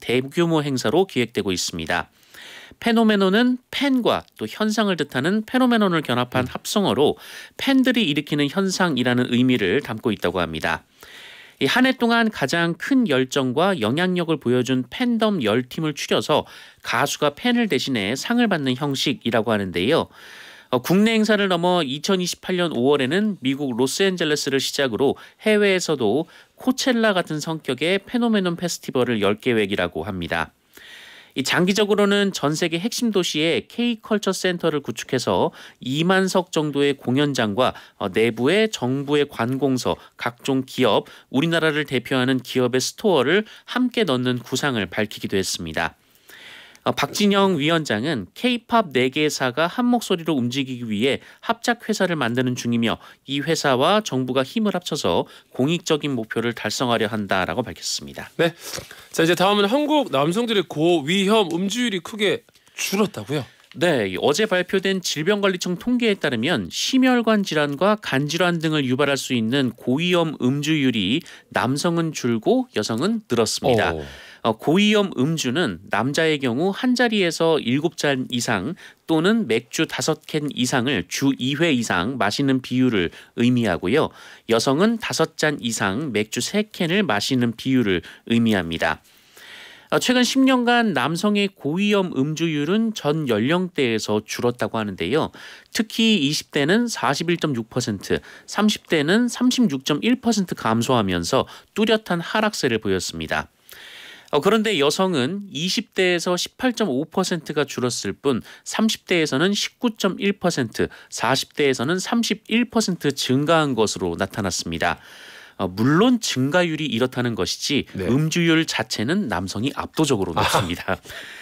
대규모 행사로 기획되고 있습니다. 페노메논은 팬과 또 현상을 뜻하는 페노메논을 결합한 합성어로 팬들이 일으키는 현상이라는 의미를 담고 있다고 합니다. 한 해 동안 가장 큰 열정과 영향력을 보여준 팬덤 10팀을 추려서 가수가 팬을 대신해 상을 받는 형식이라고 하는데요. 국내 행사를 넘어 2028년 5월에는 미국 로스앤젤레스를 시작으로 해외에서도 코첼라 같은 성격의 페노메논 페스티벌을 열 계획이라고 합니다. 장기적으로는 전 세계 핵심 도시에 K컬처 센터를 구축해서 2만 석 정도의 공연장과 내부의 정부의 관공서, 각종 기업, 우리나라를 대표하는 기업의 스토어를 함께 넣는 구상을 밝히기도 했습니다. 박진영 위원장은 K-팝 4개사가 한 목소리로 움직이기 위해 합작회사를 만드는 중이며 이 회사와 정부가 힘을 합쳐서 공익적인 목표를 달성하려 한다라고 밝혔습니다. 네, 자 이제 다음은 한국 남성들의 고위험 음주율이 크게 줄었다고요? 네, 어제 발표된 질병관리청 통계에 따르면 심혈관 질환과 간 질환 등을 유발할 수 있는 고위험 음주율이 남성은 줄고 여성은 늘었습니다. 고위험 음주는 남자의 경우 한 자리에서 7잔 이상 또는 맥주 5캔 이상을 주 2회 이상 마시는 비율을 의미하고요. 여성은 5잔 이상 맥주 3캔을 마시는 비율을 의미합니다. 최근 10년간 남성의 고위험 음주율은 전 연령대에서 줄었다고 하는데요. 특히 20대는 41.6%, 30대는 36.1% 감소하면서 뚜렷한 하락세를 보였습니다. 그런데 여성은 20대에서 18.5%가 줄었을 뿐 30대에서는 19.1%, 40대에서는 31% 증가한 것으로 나타났습니다. 물론 증가율이 이렇다는 것이지 네. 음주율 자체는 남성이 압도적으로 높습니다.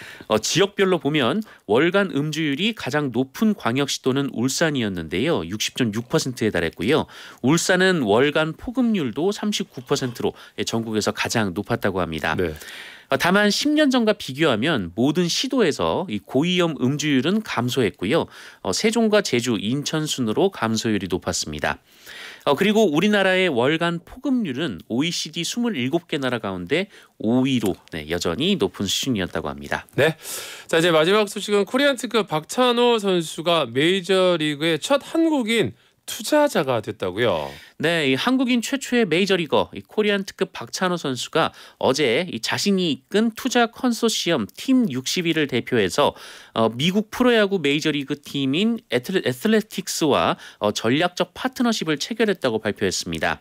지역별로 보면 월간 음주율이 가장 높은 광역시도는 울산이었는데요. 60.6%에 달했고요. 울산은 월간 폭음률도 39%로 전국에서 가장 높았다고 합니다. 네. 다만 10년 전과 비교하면 모든 시도에서 이 고위험 음주율은 감소했고요. 세종과 제주, 인천 순으로 감소율이 높았습니다. 그리고 우리나라의 월간 폭음률은 OECD 27개 나라 가운데 5위로 여전히 높은 수준이었다고 합니다. 네, 자 이제 마지막 소식은 코리안 특급 박찬호 선수가 메이저리그의 첫 한국인 투자자가 됐다고요. 네, 이 한국인 최초의 메이저리거 코리안 특급 박찬호 선수가 어제 자신이 이끈 투자 컨소시엄 팀 62를 대표해서 미국 프로야구 메이저리그 팀인 애슬레틱스와 전략적 파트너십을 체결했다고 발표했습니다.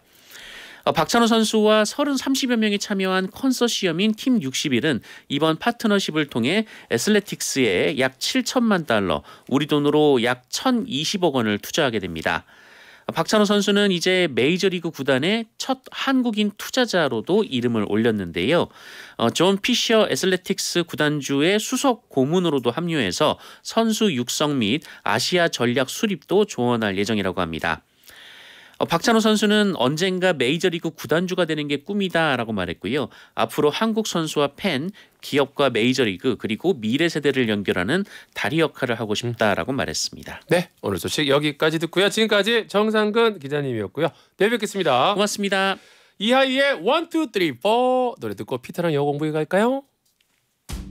박찬호 선수와 30여 명이 참여한 컨소시엄인 팀 61은 이번 파트너십을 통해 애슬레틱스에 약 7천만 달러, 우리 돈으로 약 1,020억 원을 투자하게 됩니다. 박찬호 선수는 이제 메이저리그 구단의 첫 한국인 투자자로도 이름을 올렸는데요. 존 피셔 애슬레틱스 구단주의 수석 고문으로도 합류해서 선수 육성 및 아시아 전략 수립도 조언할 예정이라고 합니다. 박찬호 선수는 언젠가 메이저리그 구단주가 되는 게 꿈이다라고 말했고요. 앞으로 한국 선수와 팬, 기업과 메이저리그 그리고 미래 세대를 연결하는 다리 역할을 하고 싶다라고 말했습니다. 네, 오늘 소식 여기까지 듣고요. 지금까지 정상근 기자님이었고요. 내일 뵙겠습니다. 고맙습니다. 이하이의 1, 2, 3, 4 노래 듣고 피터랑 영어 공부해 갈까요?